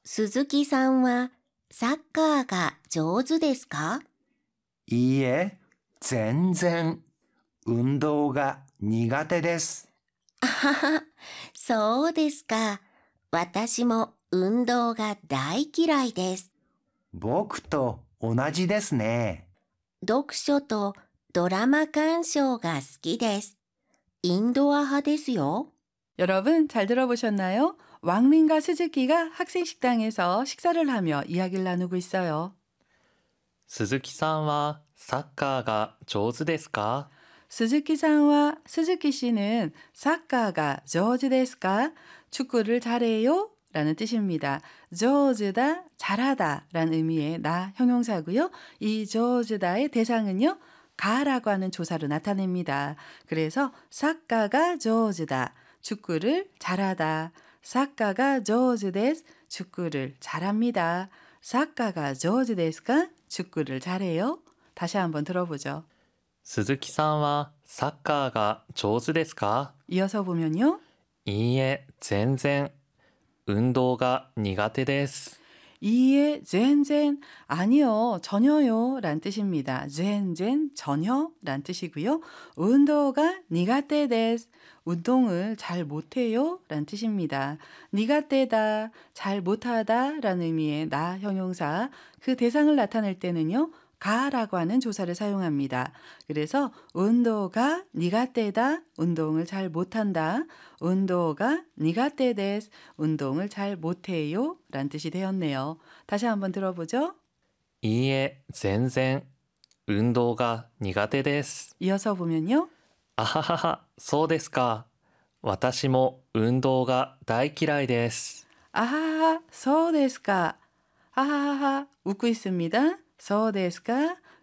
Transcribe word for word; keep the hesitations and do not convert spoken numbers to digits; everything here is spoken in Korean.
鈴木さんはサッカーが上手ですか？ いいえ、全然。運動が苦手です。 あはは、そうですか。私も運動が大嫌いです。 僕と同じですね。 読書とドラマ鑑賞が好きです。インドア派ですよ。 여러분 잘 들어보셨나요? 왕린과 스즈키가 학생 식당에서 식사를 하며 이야기를 나누고 있어요. 鈴木さんはサッカーが上手ですか？ 스즈키さん와 스즈키 씨는 사카가 조즈ですか? 축구를 잘해요? 라는 뜻입니다. 조즈다, 잘하다 라는 의미의 나 형용사고요. 이 조즈다의 대상은요. 가라고 하는 조사로 나타냅니다. 그래서 사카가 조즈다, 축구를 잘하다. 사카가 조즈です, 축구를 잘합니다. 사카가 조즈ですか? 축구를 잘해요. 다시 한번 들어보죠. 鈴木さんはサッカーが上手ですか？ 이어서 보면요. いいえ、全然。運動が苦手です。 이에 젠젠 아니요 전혀요 란 뜻입니다. 젠젠 전혀 란 뜻이고요. 운동가 니가떼 데스 운동을 잘 못해요 란 뜻입니다. 니가떼다 잘 못하다 라는 의미의 나 형용사 그 대상을 나타낼 때는요. 가라고 하는 조사를 사용합니다. 그래서 운동가 니가떼다 운동을 잘 못한다. 운동가 니가떼 데스 운동을 잘 못해요 란 뜻이 되었네요. 다시 한번 들어보죠. いいえ、全然。運動が苦手です。 이어서 보면요. あははは、そうですか。私も運動が大嫌いです。 아하하 소데스까. 아하하 웃고 있습니다. 소데스까.